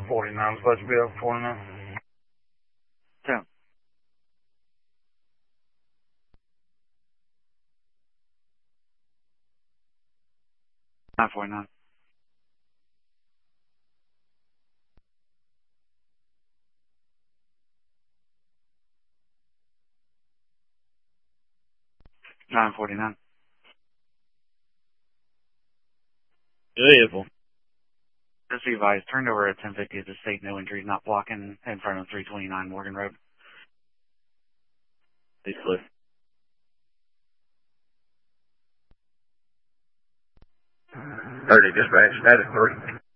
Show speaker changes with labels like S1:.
S1: 49. Supposed to be over 49.
S2: 10. 949. 949.
S3: Vehicle.
S2: Just be advised, turned over at 1050 at the state, no injuries, not blocking in front of 329 Morgan Road.
S3: He's clear.
S1: 30 dispatch, status 3.